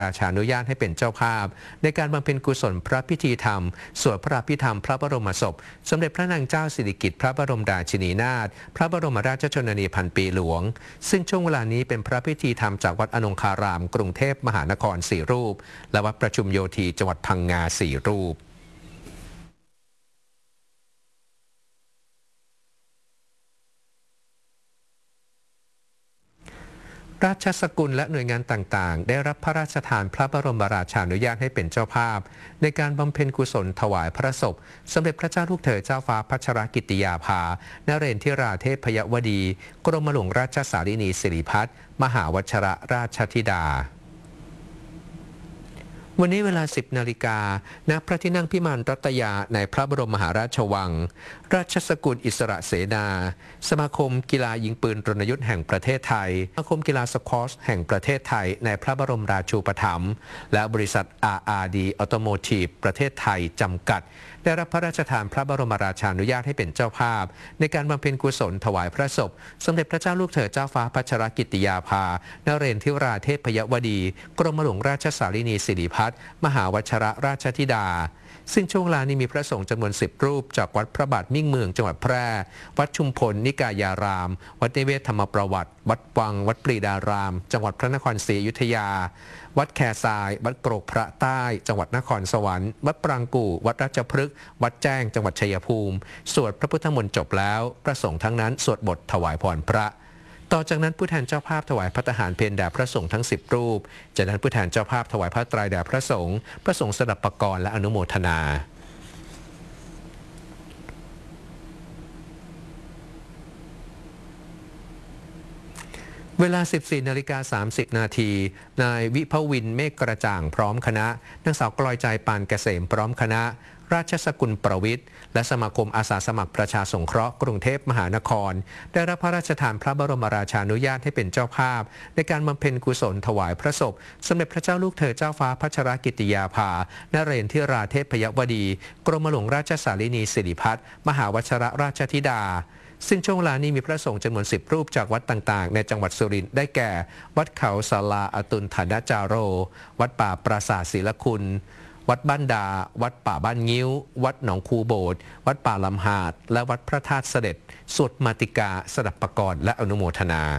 ราชานุญาตให้เป็นเจ้าภาพในการบำเพ็ญกุศลพระพิธีธรรมสวดพระพิธรรมพระบรมศพสมเด็จพระนางเจ้าสิริกิติ์พระบรมราชินีนาถพระบรมราชชนนีพันปีหลวงซึ่งช่วงเวลานี้เป็นพระพิธีธรรมจากวัดอนงคารามกรุงเทพมหานคร4 รูปและวัดประชุมโยธีจังหวัดพังงา4 รูปราชสกุลและหน่วยงานต่างๆได้รับพระราชทานพระบรมราชานุญาตให้เป็นเจ้าภาพในการบำเพ็ญกุศลถวายพระศพสมเด็จพระเจ้าลูกเธอเจ้าฟ้าพัชรกิติยาภานเรนทิราเทพยวดีกรมหลวงราชสารินีสิริพัฒน์มหาวชิรราชธิดาวันนี้เวลา 10 นาฬิกาณ พระที่นั่งพิมานรัตยาในพระบรมมหาราชวังราชสกุลอิสระเสนาสมาคมกีฬายิงปืนรณยุทธ์แห่งประเทศไทยสมาคมกีฬาสควอชแห่งประเทศไทยในพระบรมราชูปถัมภ์และบริษัท RRD Automotive ประเทศไทยจำกัดได้รับพระราชทานพระบรมราชานุญาตให้เป็นเจ้าภาพในการบำเพ็ญกุศลถวายพระศพสมเด็จพระเจ้าลูกเธอเจ้าฟ้าพัชรกิติยาภานเรนทิราเทพยวดีกรมหลวงราชสารินีสิริพัฒน์มหาวชิรราชธิดาซึ่งช่วงเวลานี้มีพระสงฆ์จำนวน10 รูปจากวัดพระบาทมิ่งเมืองจังหวัดแพร่วัดชุมพลนิกายารามวัดนิเวศธรรมประวัติวัดวังวัดปรีดารามจังหวัดพระนครศรีอยุธยาวัดแคทรายวัดโกรกพระใต้จังหวัดนครสวรรค์วัดปรางกู่วัดราชพฤกษ์วัดแจ้งจังหวัดชัยภูมิสวดพระพุทธมนต์จบแล้วพระสงฆ์ทั้งนั้นสวดบทถวายพรพระต่อจากนั้นผู้แทนเจ้าภาพถวายภัตตาหารเพลแด่พระสงฆ์ทั้ง10 รูปจากนั้นผู้แทนเจ้าภาพถวายผ้าไตรแด่พระสงฆ์สดับปกรณ์และอนุโมทนาเวลา 14:30 นาทีนายวิภวินเมฆกระจ่างพร้อมคณะนางสาวกลอยใจปานเกษมพร้อมคณะราชสกุลประวิทย์และสมาคมอาสาสมัครประชาสงเคราะห์กรุงเทพมหานครได้รับพระราชทานพระบรมราชานุญาตให้เป็นเจ้าภาพในการบำเพ็ญกุศลถวายพระศพสมเด็จพระเจ้าลูกเธอเจ้าฟ้าพัชรกิติยาภานเรนทิราเทพยวดีกรมหลวงราชสารินีสิริพัฒน์มหาวชิรราชธิดาซึ่งช่วงเวลานี้มีพระสงฆ์จำนวน10 รูปจากวัดต่างๆในจังหวัดสุรินทร์ได้แก่วัดเขาศาลาอตุลฐานจาโรวัดป่าปราสาทศิลคุณวัดบ้านดาวัดป่าบ้านงิ้ววัดหนองคูโบดวัดป่าลำหาดและวัดพระธาตุเสด็จสวดมาติกาสดับปกรณ์และอนุโมทนา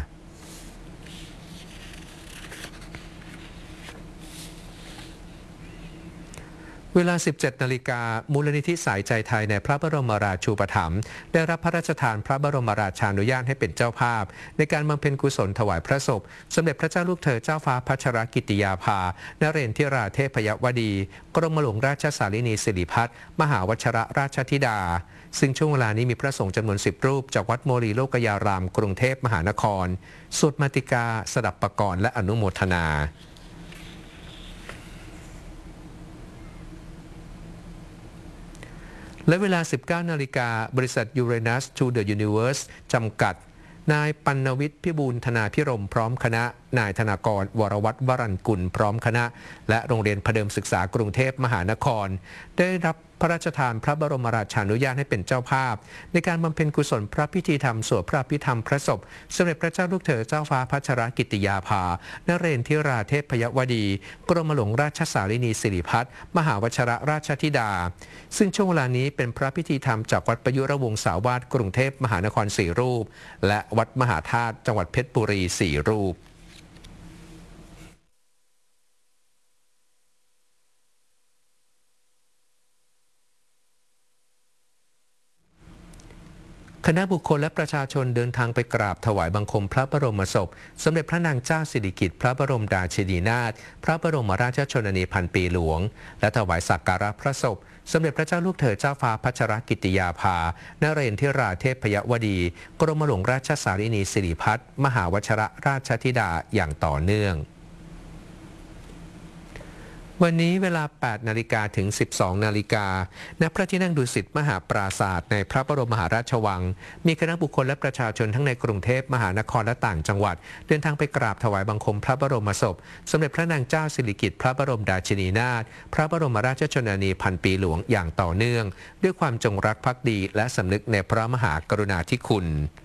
เวลา 17 นาฬิกามูลนิธิสายใจไทยในพระบรมราชูปถัมภ์ได้รับพระราชทานพระบรมราชานุญาตให้เป็นเจ้าภาพในการบำเพ็ญกุศลถวายพระศพสมเด็จพระเจ้าลูกเธอเจ้าฟ้าพัชรกิติยาภานเรนทิราเทพยวดีกรมหลวงราชสารินีสิริพัฒน์มหาวชิรราชธิดาซึ่งช่วงเวลานี้มีพระสงฆ์จำนวน10 รูปจากวัดโมลีโลกยารามกรุงเทพมหานครสวดมาติกาสดับปกรณ์และอนุโมทนาและเวลา 19 นาฬิกาบริษัท Uranus to the Universe จำกัดนายปัณวิทย์พิบูลธนาพิรมพร้อมคณะนายธนากรวรวัฒน์วรัญกุลพร้อมคณะและโรงเรียนพเดิมศึกษากรุงเทพมหานครได้รับพระราชทานพระบรมราชานุญาตให้เป็นเจ้าภาพในการบำเพ็ญกุศลพระพิธีธรรมสวดพระพิธรรมพระศพสมเด็จพระเจ้าลูกเธอเจ้าฟ้าพัชรกิติยาภานเรนทิราเทพยวดีกรมหลวงราชสารินีสิริพัฒน์มหาวชิรราชธิดาซึ่งช่วงเวลานี้เป็นพระพิธีธรรมจากวัดประยุรวงศาวาสกรุงเทพมหานคร4 รูปและวัดมหาธาตุจังหวัดเพชรบุรี4 รูปคณะบุคคลและประชาชนเดินทางไปกราบถวายบังคมพระบรมศพสมเด็จพระนางเจ้าสิริกิติ์พระบรมราชินีนาถพระบรมราชชนนีพันปีหลวงและถวายสักการะพระศพสมเด็จพระเจ้าลูกเธอเจ้าฟ้าพัชรกิติยาภานเรนทิราเทพยวดีกรมหลวงราชสารินีสิริพัฒน์มหาวชิรราชธิดาอย่างต่อเนื่องวันนี้เวลา 8 นาฬิกาถึง 12 นาฬิกาณ พระที่นั่งดุสิตมหาปราสาทในพระบรมมหาราชวังมีคณะบุคคลและประชาชนทั้งในกรุงเทพมหานครและต่างจังหวัดเดินทางไปกราบถวายบังคมพระบรมศพสมเด็จพระนางเจ้าสิริกิติ์พระบรมราชินีนาถพระบรมราชชนนีพันปีหลวงอย่างต่อเนื่องด้วยความจงรักภักดีและสำนึกในพระมหากรุณาธิคุณ